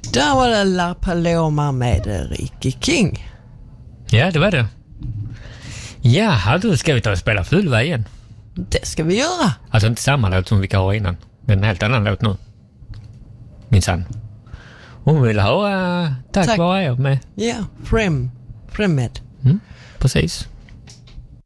Där var det La Paloma med Ricky King. Ja, det var det. Ja, då ska vi ta och spela Fulva igen. Det ska vi göra. Alltså inte samma låt som vi kan ha innan. Det är en helt annan låt nu. Minsann. Hon vill ha tack vare er med. Ja, Fremed. Precis.